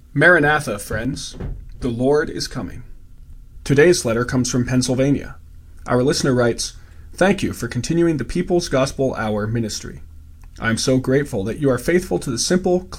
Maranatha, friends. The Lord is coming. Today's letter comes from Pennsylvania. Our listener writes, "Thank you for continuing the People's Gospel Hour ministry. I am so grateful that you are faithful to the simple,